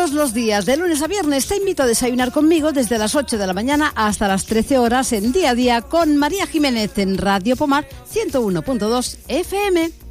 Todos los días, de lunes a viernes, te invito a desayunar conmigo desde las 8 de la mañana hasta las 13 horas en Día a Día con María Jiménez en Radio Pomar 101.2 FM.